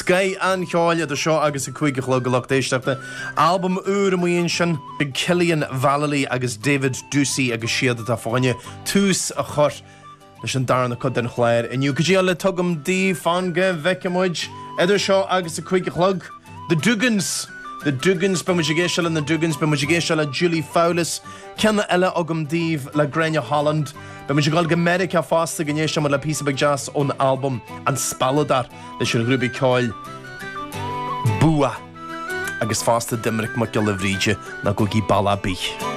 Sky an Cheáile do seo agus a chuige chlógalach déisteachta. Album úr amíon sin Big Killian Vallely agus David Ducey agus siad a fáine tús a chur leis an darna chud den chléir. Iniu go dtí le tugam dí fanga bheicimid idir seo agus a chuige chlog. The Duggins be muigéisiil an na Duggins be muigéisiil le Julie Fowlis cena eile agam díomh le Grania Holland be muigáil go America fásta gnééis le Piece of Big Jazz ón album an spalladar leis an grúbi cáil bua agus fásta dimric mo go le bhríide na go gí balla bí.